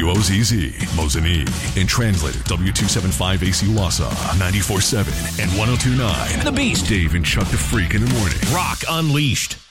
WOZZ, Mosinee, and translator W275AC Wausau, 94.7 and 102.9. The Beast. Dave and Chuck the Freak in the morning. Rock Unleashed.